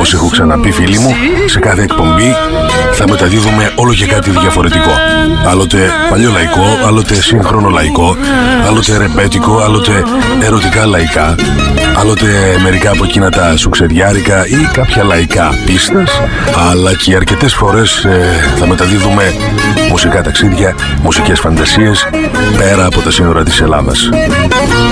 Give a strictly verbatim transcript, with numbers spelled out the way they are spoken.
Όπως έχω ξαναπεί, φίλοι μου, σε κάθε εκπομπή θα μεταδίδουμε όλο και κάτι διαφορετικό. Άλλοτε παλιό λαϊκό, άλλοτε σύγχρονο λαϊκό, άλλοτε ρεμπέτικο, άλλοτε ερωτικά λαϊκά, άλλοτε μερικά από εκείνα τα σουξεριάρικα ή κάποια λαϊκά πίστας, αλλά και αρκετές φορές ε, θα μεταδίδουμε μουσικά ταξίδια, μουσικές φαντασίες πέρα από τα σύνορα της Ελλάδας.